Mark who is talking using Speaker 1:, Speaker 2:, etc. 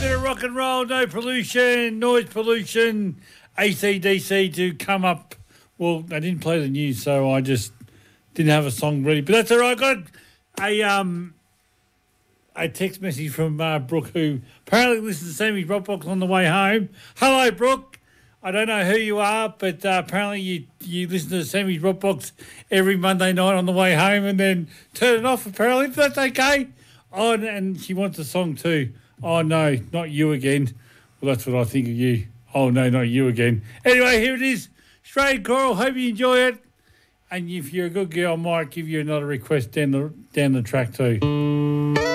Speaker 1: Bit of rock and roll, no pollution, noise pollution, AC/DC to come up. Well, they didn't play the news, so I just didn't have a song ready. But that's all right. I got a text message from Brooke, who apparently listens to Sammy's Rock Box on the way home. Hello, Brooke. I don't know who you are, but apparently you listen to Sammy's Rock Box every Monday night on the way home and then turn it off, apparently, if that's okay. Oh, and she wants a song too. Oh, no, not you again. Well, that's what I think of you. Oh, no, not you again. Anyway, here it is. Straight Coral, hope you enjoy it. And if you're a good girl, I might give you another request down the track too.